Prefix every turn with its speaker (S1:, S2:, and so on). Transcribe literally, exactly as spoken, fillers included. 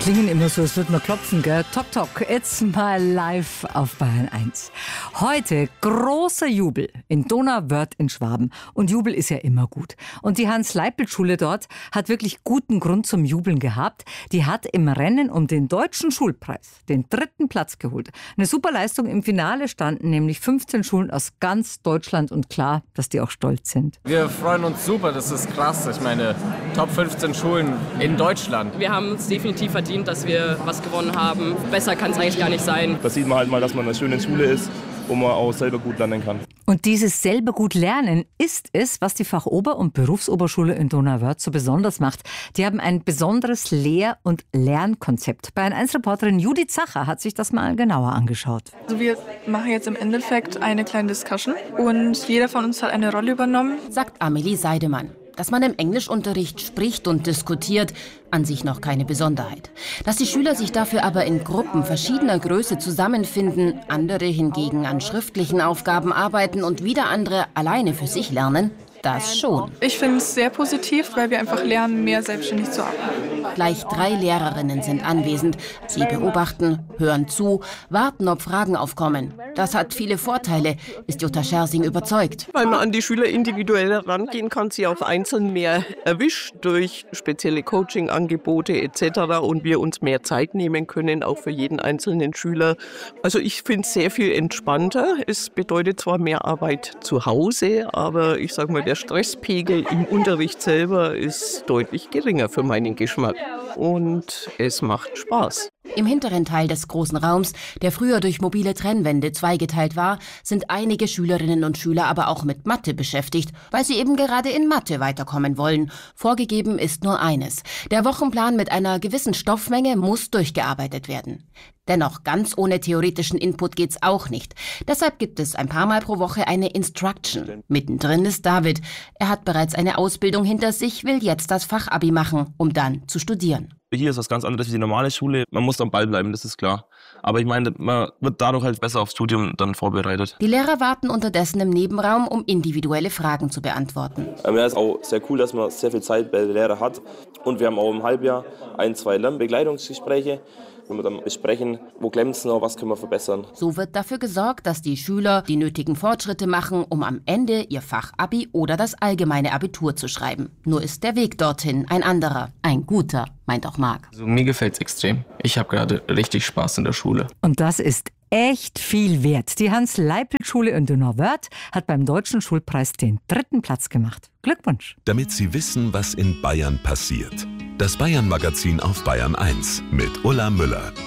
S1: klingen immer so, als würde man klopfen, gell? Tok, tok, it's my life auf Bayern eins. Heute großer Jubel in Donauwörth in Schwaben. Und Jubel ist ja immer gut. Und die Hans-Leipl-Schule dort hat wirklich guten Grund zum Jubeln gehabt. Die hat im Rennen um den Deutschen Schulpreis den dritten Platz geholt. Eine super Leistung. Im Finale standen nämlich fünfzehn Schulen aus ganz Deutschland und klar, dass die auch stolz sind.
S2: Wir freuen uns super, das ist krass. Ich meine, Top fünfzehn Schulen in Deutschland.
S3: Wir haben es definitiv verdient, dass wir was gewonnen haben. Besser kann es eigentlich gar nicht sein.
S4: Da sieht man halt mal, dass man in einer schönen Schule ist, wo man auch selber gut lernen kann.
S1: Und dieses selber gut lernen ist es, was die Fachober- und Berufsoberschule in Donauwörth so besonders macht. Die haben ein besonderes Lehr- und Lernkonzept. Bayern eins Reporterin Judith Zacher hat sich das mal genauer angeschaut.
S5: Also wir machen jetzt im Endeffekt eine kleine Discussion und jeder von uns hat eine Rolle übernommen.
S6: Sagt Amelie Seidemann. Dass man im Englischunterricht spricht und diskutiert, an sich noch keine Besonderheit. Dass die Schüler sich dafür aber in Gruppen verschiedener Größe zusammenfinden, andere hingegen an schriftlichen Aufgaben arbeiten und wieder andere alleine für sich lernen, das schon.
S5: Ich finde es sehr positiv, weil wir einfach lernen, mehr selbstständig zu arbeiten.
S6: Gleich drei Lehrerinnen sind anwesend. Sie beobachten, hören zu, warten, ob Fragen aufkommen. Das hat viele Vorteile, ist Jutta Schersing überzeugt.
S7: Weil man an die Schüler individuell rangehen kann, sie auf einzeln mehr erwischt durch spezielle Coaching-Angebote et cetera und wir uns mehr Zeit nehmen können, auch für jeden einzelnen Schüler. Also ich finde es sehr viel entspannter. Es bedeutet zwar mehr Arbeit zu Hause, aber ich sage mal, der Stresspegel im Unterricht selber ist deutlich geringer für meinen Geschmack. Und es macht Spaß.
S6: Im hinteren Teil des großen Raums, der früher durch mobile Trennwände zweigeteilt war, sind einige Schülerinnen und Schüler aber auch mit Mathe beschäftigt, weil sie eben gerade in Mathe weiterkommen wollen. Vorgegeben ist nur eines: Der Wochenplan mit einer gewissen Stoffmenge muss durchgearbeitet werden. Dennoch, ganz ohne theoretischen Input geht's auch nicht. Deshalb gibt es ein paar Mal pro Woche eine Instruction. Mittendrin ist David. Er hat bereits eine Ausbildung hinter sich, will jetzt das Fachabi machen, um dann zu studieren.
S4: Hier ist was ganz anderes wie die normale Schule. Man muss am Ball bleiben, das ist klar. Aber ich meine, man wird dadurch halt besser aufs Studium dann vorbereitet.
S6: Die Lehrer warten unterdessen im Nebenraum, um individuelle Fragen zu beantworten.
S8: Ähm, ja, ist auch sehr cool, dass man sehr viel Zeit bei der Lehrer hat. Und wir haben auch im Halbjahr ein, zwei Lernbegleitungsgespräche, wo wir dann besprechen, wo klemmt es noch, was können wir verbessern.
S6: So wird dafür gesorgt, dass die Schüler die nötigen Fortschritte machen, um am Ende ihr Fachabi oder das allgemeine Abitur zu schreiben. Nur ist der Weg dorthin ein anderer, ein guter, meint auch Marc.
S2: Also, mir gefällt es extrem. Ich habe gerade richtig Spaß in der Schule.
S1: Und das ist echt viel wert. Die Hans-Leipl-Schule in Donauwörth hat beim Deutschen Schulpreis den dritten Platz gemacht. Glückwunsch!
S9: Damit Sie wissen, was in Bayern passiert. Das Bayern-Magazin auf Bayern eins mit Ulla Müller.